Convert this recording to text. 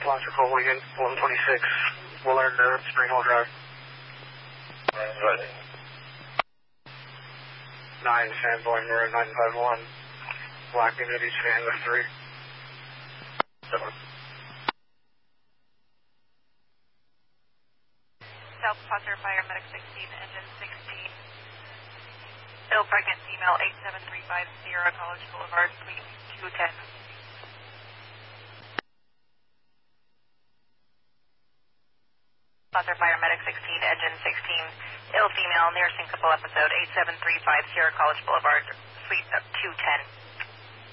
Logical Wigan, 126, Willard, Spring Hill Drive. Right. 9, Sanborn Road, 951, Black Unity, San 3. 7. South Foster Paramedic 16, Engine 16. Ill pregnant female 87350, College Boulevard, Suite 210. Foster Paramedic 16, Engine 16. Ill female near syncopal episode 87350, College Boulevard, Suite 210.